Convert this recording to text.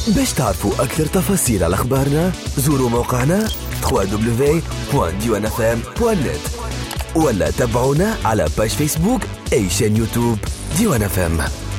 باش تعرفوا أكثر تفاصيل على أخبارنا زوروا موقعنا www.diwanfm.net ولا تابعونا على باش فيسبوك أي شان يوتيوب ديوان FM.